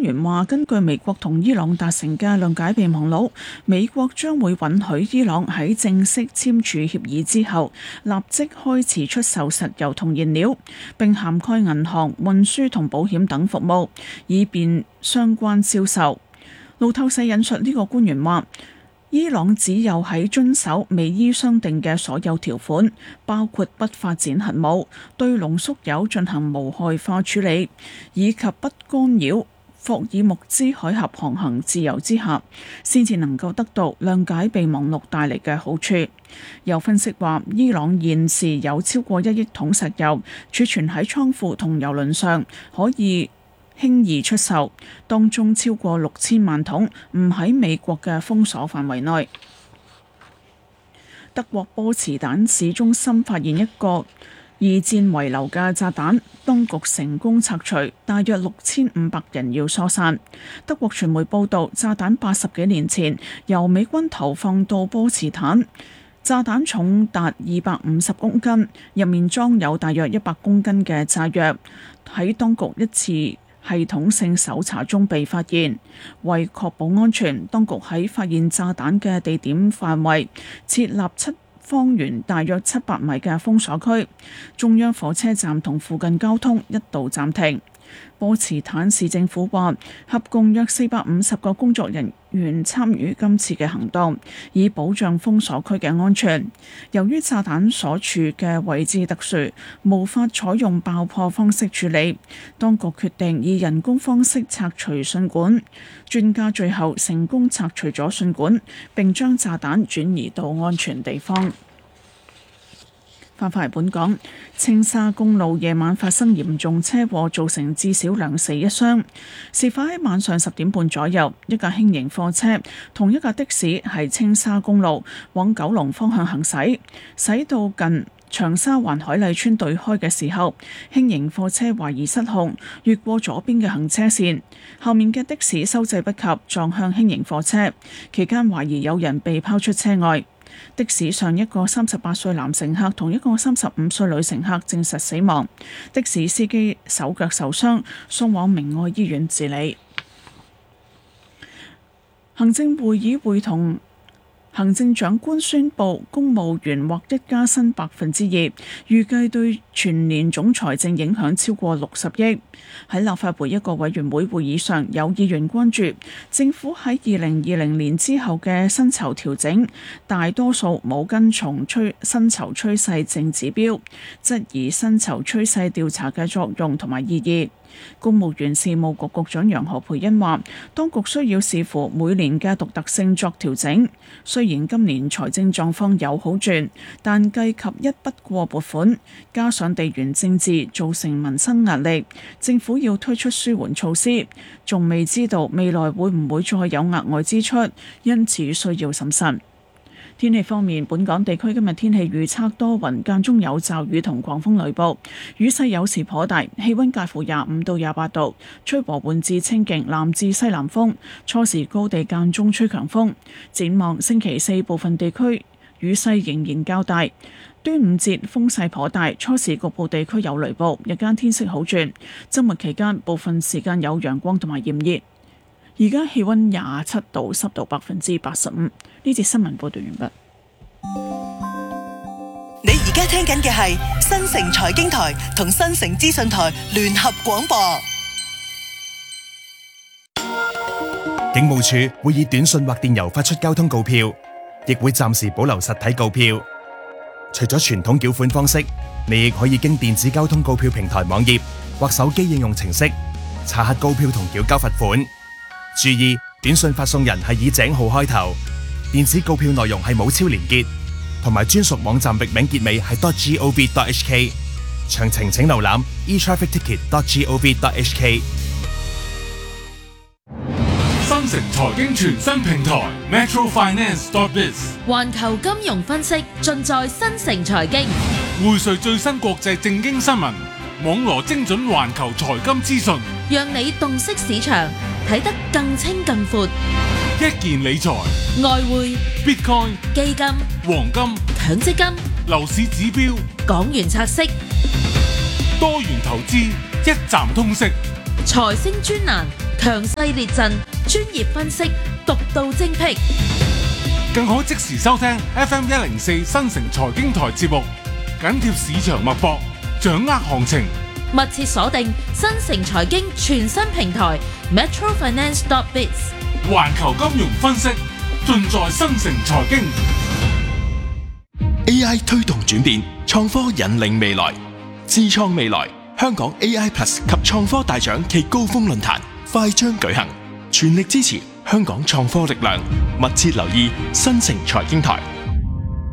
員話，根據美國同伊朗達成嘅諒解備忘錄，美國將會允許伊朗喺正式簽署協議之後，立即開始出售石油同燃料，並涵蓋銀行、運輸同保險等服務，以便相關銷售。路透社引述呢個官員話，伊朗只有喺遵守美伊商定嘅所有條款，包括不發展核武、對濃縮鈾進行無害化處理，以及不干擾霍爾木茲海峽航行自由之下，先至能夠得到諒解備忘錄帶嚟嘅好處。有分析話，伊朗現時有超過1億桶石油儲存喺倉庫同油輪上，可以輕易出售，當中超過6000萬桶唔喺美國嘅封鎖範圍內。德國波茨坦市中心發現一個2戰遺留嘅炸彈，當局成功拆除，大約6500人要疏散。德國傳媒報道，炸彈80幾年前由美軍投放到波茨坦，炸彈重達250公斤，入面裝有大約100公斤嘅炸藥，喺當局一次系統性搜查中被發現。為確保安全，當局喺發現炸彈嘅地點範圍設立7方圓大約700米嘅封鎖區，中央火車站同附近交通一度暫停。波茨坦市政府話，合共約450個工作人員參與今次嘅行動，以保障封鎖區嘅安全。由於炸彈所處嘅位置特殊，無法採用爆破方式處理，當局決定以人工方式拆除信管。專家最後成功拆除咗信管，並將炸彈轉移到安全地方。翻返嚟本港，青沙公路夜晚發生嚴重車禍，造成至少2死1傷。事發喺晚上10點半左右，一架輕型貨車同一架的士喺青沙公路往九龍方向行駛，駛到近長沙灣海麗邨對開嘅時候，輕型貨車懷疑失控，越過左邊嘅行車線，後面嘅的士收掣不及，撞向輕型貨車，期間懷疑有人被拋出車外。的士上一個38歲男乘客同一個35歲女乘客證實死亡，的士司機手腳受傷，送往明愛醫院治理。行政會議會同行政長官宣布，公務員獲一加薪2%，預計對全年總財政影響超過60億。喺立法會一個委員會會議上，有議員關注政府喺2020年之後嘅薪酬調整，大多數冇跟從薪酬趨勢淨指標，質疑薪酬趨勢調查嘅作用同埋意義。公務員事務局局長楊何蓓茵話，當局需要視乎每年嘅獨特性作調整。雖然今年財政狀況有好轉，但計及一筆過撥款，加上地緣政治造成民生壓力，政府要推出舒緩措施，仲未知道未來會唔會再有額外支出，因此需要審慎。天氣方面，本港地區今日天氣預測多雲，間中有驟雨同狂風雷暴，雨勢有時頗大，氣溫介乎25到28度，吹和緩至清勁南至西南風，初時高地間中吹強風。展望星期四部分地區雨勢仍然較大，端午節風勢頗大，初時局部地區有雷暴，日間天色好轉，周末期間部分時間有陽光同埋炎熱。而家氣溫27度，濕度85%。呢節新聞報道完畢。 你而家聽緊嘅係新城財經台同新城資訊台聯合廣播。 警務處會以短信或電郵發出交通告票，亦會暫時保留實體告票。除咗傳統繳款方式，你亦可以經電子交通告票平台網頁或手機應用程式查核告票同繳交罰款。注意，短信發送人係以井號開頭，電子告票內容係冇超連結，同埋專屬網站域名結尾係 .gov.hk。詳情請瀏覽 etrafficticket.gov.hk。 新城財經全新平台 metrofinance.biz， 環球金融分析盡在新城財經， 匯萃最新國際政經新聞，網羅精準環球財金資訊， 讓你洞悉市場，睇得更清更闊。 一件理財、 外匯、 Bitcoin、 基金、 黃金、 強積金、 樓市指標、 港元拆息、 多元投資，一站通識。 財星專欄強勢列陣，專業分析，獨到精闢， 更可即時收聽 FM104 新城財經台節目，緊貼市場脈搏，掌握行情。 密切鎖定新城財經全新平台 metrofinance.biz， 環球金融分析盡在新城財經。 AI 推動轉變，創科引領未來，智創未來。香港 AI Plus 及創科大獎暨高峰論壇快將舉行，全力支持香港創科力量，密切留意新城財經台。